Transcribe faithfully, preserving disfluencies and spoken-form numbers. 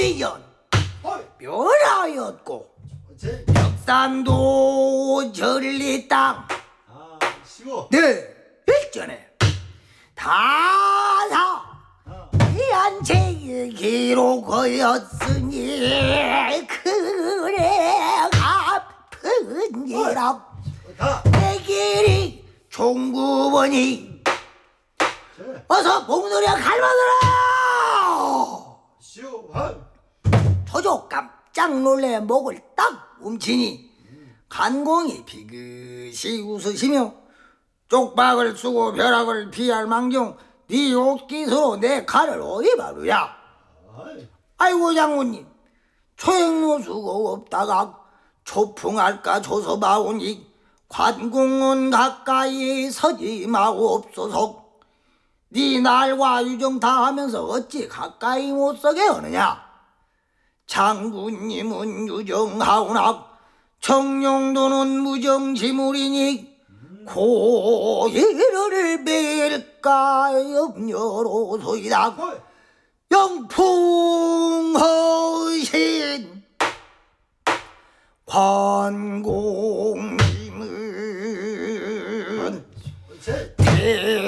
이전 묘라였고 벽산도 전리 땅 네 일전에 다사 이한책이 기록하였으니 그래 아픈 일합 내 길이 종구번이 어서 봉돌이 갈망하라. 저조 깜짝 놀래 목을 딱 움치니 간공이 비긋이 웃으시며 쪽박을 쓰고 벼락을 피할 망정 네 옷깃으로 내 칼을 어디 바르야. 아이고 장군님 초행노수가 없다가 초풍할까 줘서 마오니 관공은 가까이 서지 마옵소서. 네 날과 유정 다 하면서 어찌 가까이 못 서게 하느냐. 장군님은 유정하오나 청룡도는 무정지물이니 고의를 뵐까 염려로소이다. 영풍허신 관공님은